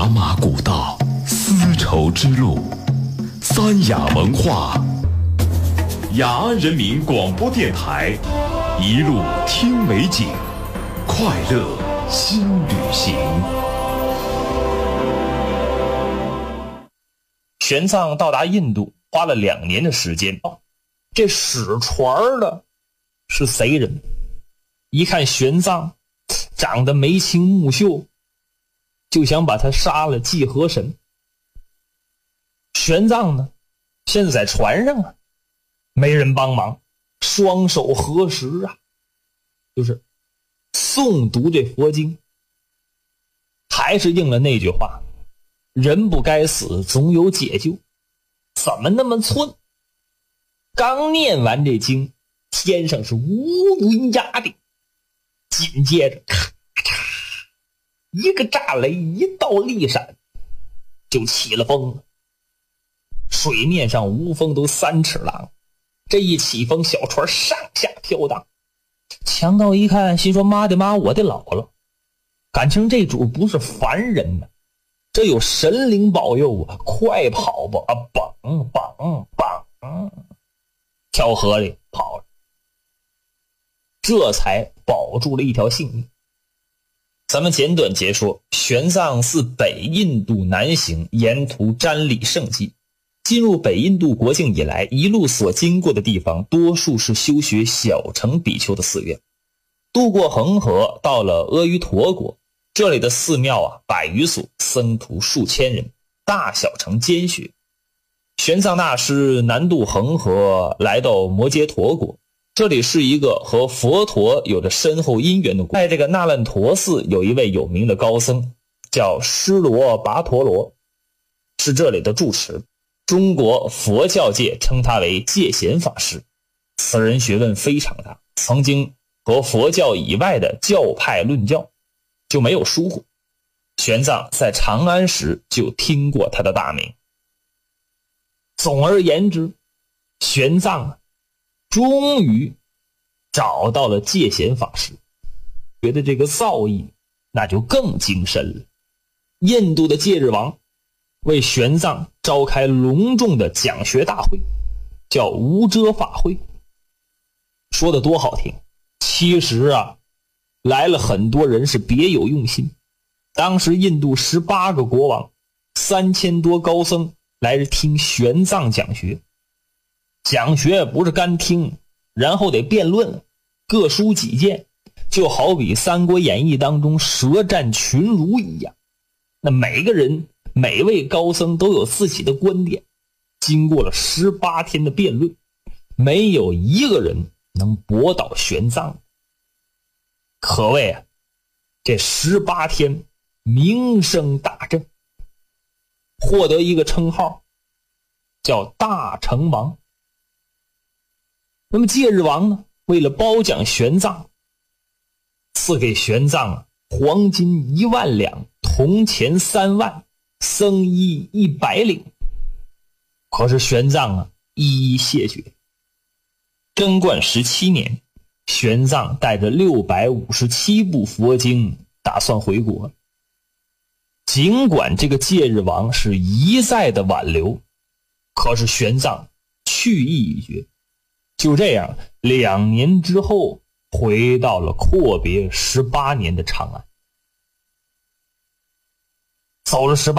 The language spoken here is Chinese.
茶马古道，丝绸之路，三雅文化，雅安人民广播电台，一路听美景，快乐新旅行。 玄奘到达印度花了2年的时间，这使船的是贼人，一看玄奘长得眉清目秀，就想把他杀了祭河神。玄奘呢，现在在船上啊，没人帮忙，双手合十啊，就是诵读这佛经，还是应了那句话，人不该死，总有解救。怎么那么寸？刚念完这经，天上是乌云压顶，紧接着咔嚓一个炸雷，一道利闪，就起了风了。水面上无风都3尺浪，这一起风，小船上下飘荡。强盗一看，心说妈的妈，我得老了，感情这主不是凡人呢，这有神灵保佑啊！快跑吧！啊，绑绑绑，跳河里跑了，这才保住了一条性命。咱们简短截说，玄奘自北印度南行，沿途瞻礼圣迹。进入北印度国境以来，一路所经过的地方多数是修学小乘比丘的寺院。渡过恒河，到了阿瑜陀国，这里的寺庙啊100余所，僧徒数千人，大小乘兼学。玄奘大师南渡恒河，来到摩揭陀国，这里是一个和佛陀有着深厚因缘的国。在这个那烂陀寺有一位有名的高僧，叫施罗跋陀罗，是这里的住持。中国佛教界称他为戒贤法师，此人学问非常大，曾经和佛教以外的教派论教，就没有疏忽。玄奘在长安时就听过他的大名。总而言之，玄奘终于找到了戒贤法师，觉得这个造诣那就更精深了。印度的戒日王为玄奘召开隆重的讲学大会，叫无遮法会。说的多好听，其实啊，来了很多人是别有用心。当时印度18个国王，3000多高僧来听玄奘讲学。讲学不是干听，然后得辩论，各抒己见，就好比《三国演义》当中舌战群儒一样。那每位高僧都有自己的观点，经过了18天的辩论，没有一个人能驳倒玄奘。可谓啊，这18天名声大振，获得一个称号叫大成王。那么戒日王呢，为了褒奖玄奘，赐给玄奘黄金1万两，铜钱3万，僧衣100领。可是玄奘啊，一一谢绝。贞观17年，玄奘带着657部佛经打算回国。尽管这个戒日王是一再的挽留，可是玄奘去意已决。就这样，2年之后回到了阔别18年的长安。走了18